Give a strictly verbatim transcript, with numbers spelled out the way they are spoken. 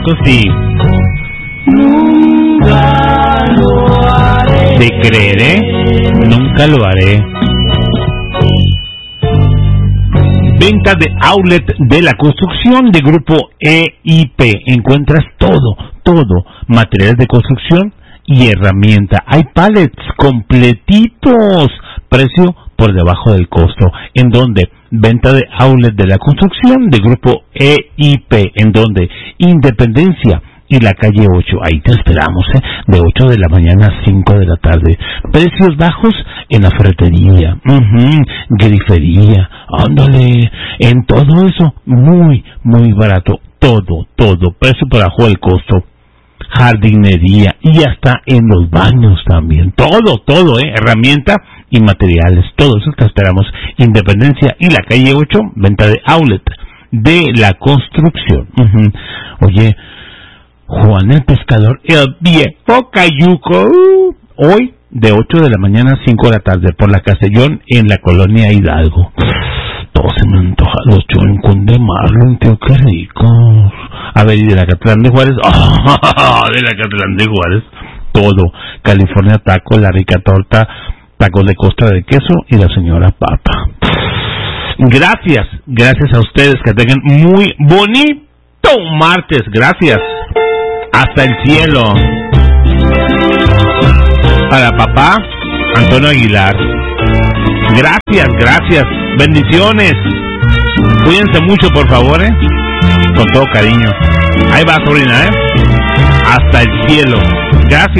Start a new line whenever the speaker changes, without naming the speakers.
Sí.
Nunca lo haré.
¿Te creeré? Nunca lo haré. Venta de outlet de la construcción de Grupo E I P. Encuentras todo, todo. Materiales de construcción y herramienta. Hay pallets completitos. Precio por debajo del costo. ¿En donde? Venta de outlet de la construcción de Grupo E I P. ¿En donde? Independencia y la calle ocho. Ahí te esperamos, ¿eh? De ocho de la mañana a cinco de la tarde. Precios bajos en la ferretería, uh-huh, grifería, ándale, en todo eso, muy, muy barato. Todo, todo, precio por abajo del costo. Jardinería y hasta en los baños también. Todo, todo, ¿eh? Herramienta y materiales. Todo eso te esperamos. Independencia y la calle ocho, venta de outlet de la construcción. Uh-huh. Oye, Juan el Pescador, el viejo cayuco, uh, hoy de ocho de la mañana a cinco de la tarde por la Castellón en la colonia Hidalgo. Todo se me antoja, los choncos de marlon, tío, qué rico. A ver, y de la Catlán de Juárez, oh, de la Catlán de Juárez, todo. California Taco, la rica torta, tacos de costra de queso y la señora Papa. Gracias, gracias a ustedes, que tengan muy bonito martes, gracias. Hasta el cielo. Para papá Antonio Aguilar. Gracias, gracias. Bendiciones. Cuídense mucho, por favor, ¿eh? Con todo cariño. Ahí va, sobrina, ¿eh? Hasta el cielo. Gracias.